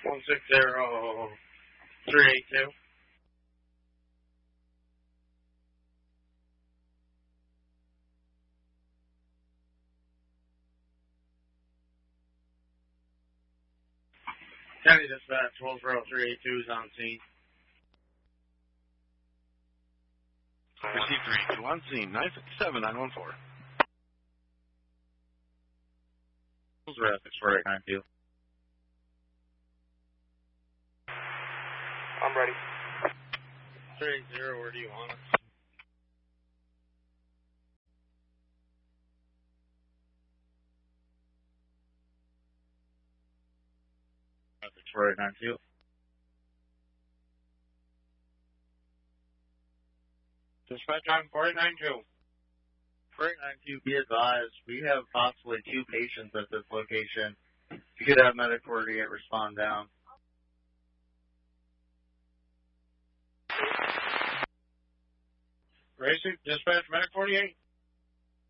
160-382. County Dispatch 120-382 is on scene. Received 382 on scene, 957, 914. Rapid for 892. I'm ready. 380, where do you want it? Rapid for 892. Dispatch on 492. 492, be advised, we have possibly 2 patients at this location. You could have Medic 48 respond down. Racing, dispatch, Medic 48.